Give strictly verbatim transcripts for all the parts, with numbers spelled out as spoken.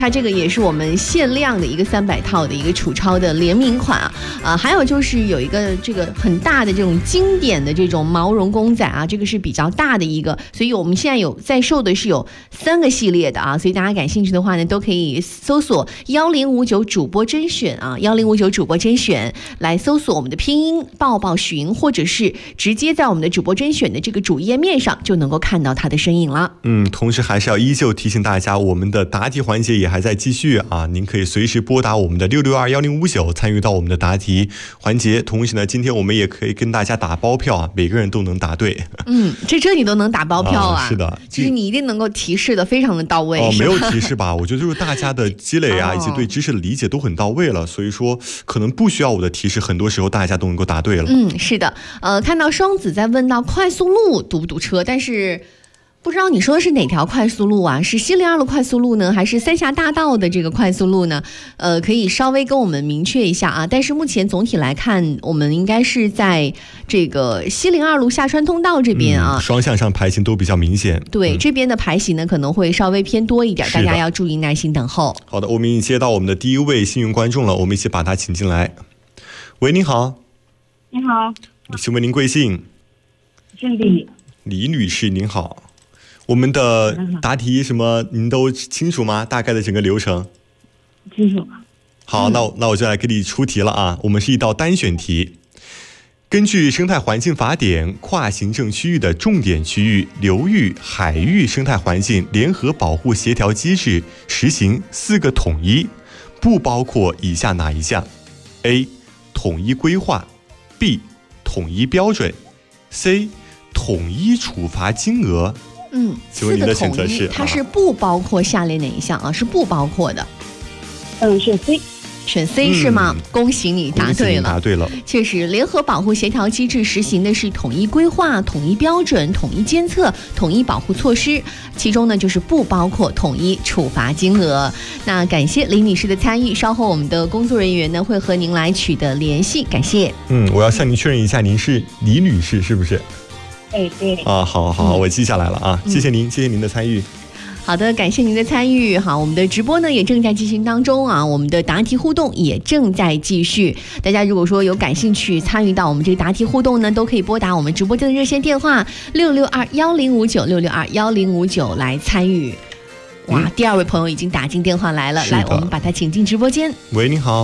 它这个也是我们限量的一个三百套的一个楚超的联名款啊，啊，还有就是有一个这个很大的这种经典的这种毛绒公仔啊，这个是比较大的一个，所以我们现在有在售的是有三个系列的啊，所以大家感兴趣的话呢，都可以搜索幺零五九主播甄选啊，幺零五九主播甄选来搜索我们的拼音抱抱寻，或者是直接在我们的主播甄选的这个主页面上就能够看到它的身影了。 嗯，同时还是要依旧提醒大家，我们的答题环节也还在继续啊，您可以随时拨打我们的六六二幺零五九参与到我们的答题环节。同时呢，今天我们也可以跟大家打包票啊，每个人都能答对。 嗯，这这你都能打包票啊？ 啊是的， 就是你一定能够提示的非常的到位。 哦，没有提示吧？我觉得就是大家的积累啊， 哦、 以及对知识的理解都很到位了，所以说可能不需要我的提示，很多时候大家都能够答对了。 嗯，是的，呃，看到双子在问到快速路堵不堵车，但是不知道你说的是哪条快速路啊？是西零二路快速路呢，还是三峡大道的这个快速路呢？呃，可以稍微跟我们明确一下啊。但是目前总体来看，我们应该是在这个西零二路下川通道这边啊， 嗯、双向上排行都比较明显。 对， 嗯、 这边的排行呢可能会稍微偏多一点，大家要注意耐心等候。 好的，我们已经接到我们的第一位幸运观众了，我们一起把他请进来。喂，您好。 你好， 请问您贵姓？ 姓李。 李女士，您好。我们的答题什么您都清楚吗？大概的整个流程清楚。 好，那那我就来给你出题了啊。我们是一道单选题，根据《生态环境法典》，跨行政区域的重点区域、流域、海域生态环境联合保护协调机制实行四个统一，不包括以下哪一项 ？A. 统一规划 B. 统一标准 C. 统一处罚金额。 嗯， 请问您的选择是？ 它是不包括下列哪一项啊？是不包括的。 嗯，选 C。 选 C 是吗？嗯、恭喜你答对了。 答对了。 确实，联合保护协调机制实行的是统一规划、统一标准、统一监测、统一保护措施，其中呢就是不包括统一处罚金额。那感谢李女士的参与，稍后我们的工作人员呢会和您来取得联系，感谢。 嗯，我要向您确认一下，您是李女士是不是？ 对对啊，好好好，我记下来了啊，嗯、谢谢您，谢谢您的参与。 好的，感谢您的参与。好，我们的直播呢也正在进行当中啊，我们的答题互动也正在继续。大家如果说有感兴趣参与到我们这个答题互动呢，都可以拨打我们直播间的热线电话六六二幺零五九六六二幺零五九来参与。哇、嗯，第二位朋友已经打进电话来了，来，我们把他请进直播间。 喂，你好。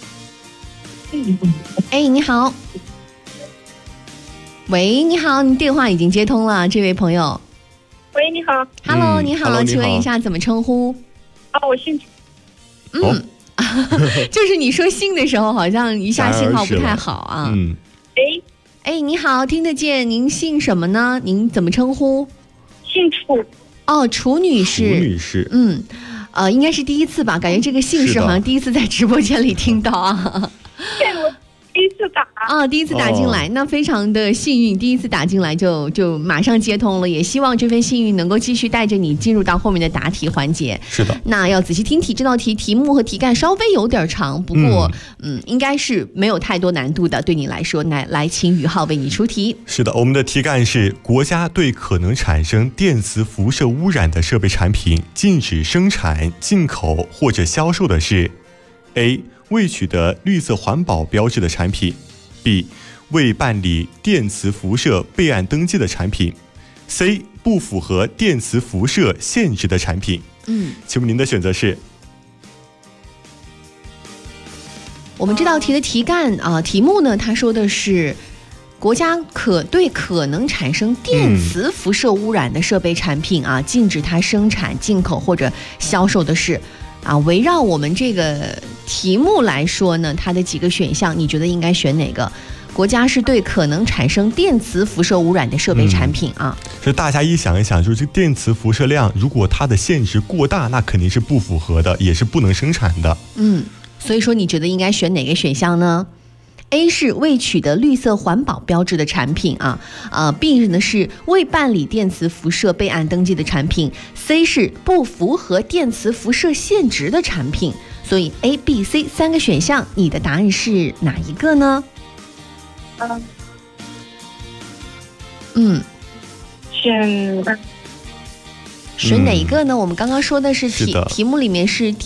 哎，你好。喂，你好，你电话已经接通了，这位朋友。 喂，你好。 Hello，、嗯、你好， Hello， 请问一下怎么称呼？ 啊，我姓。 嗯，哦、就是你说姓的时候，好像一下信号不太好啊。 嗯。 哎， 哎，你好，听得见？您姓什么呢？您怎么称呼？ 姓楚。 哦，楚女士。 楚女士。 嗯，呃，应该是第一次吧？感觉这个姓氏好像第一次在直播间里听到啊。 对，我第一次打啊，第一次打进来、哦，那非常的幸运，第一次打进来就就马上接通了，也希望这份幸运能够继续带着你进入到后面的答题环节。 是的， 那要仔细听题，这道题题目和题干稍微有点长，不过 嗯, 嗯，应该是没有太多难度的，对你来说，来来，请宇浩为你出题。 是的，我们的题干是：国家对可能产生电磁辐射污染的设备产品禁止生产、进口或者销售的是 A。未取得绿色环保标志的产品 B 未办理电磁辐射备案登记的产品 C 不符合电磁辐射限制的产品。 嗯， 请问您的选择是？ 我们这道题的题干啊，题目呢，它说的是国家可对可能产生电磁辐射污染的设备产品啊，禁止它生产、进口或者销售的是。啊，围绕我们这个题目来说呢，它的几个选项，你觉得应该选哪个？国家是对可能产生电磁辐射污染的设备产品啊。 所以大家一想一想，就是这个电磁辐射量，如果它的限值过大，那肯定是不符合的，也是不能生产的。 嗯，所以说你觉得应该选哪个选项呢？A 是未取得绿色环保标志的产品啊，呃 B 呢是未办理电磁辐射备案登记的产品 ，C 是不符合电磁辐射限值的产品。所以 A、B、C 三个选项，你的答案是哪一个呢？ 嗯， 嗯， 选属于哪一个呢？我们刚刚说的是题是的题目里面是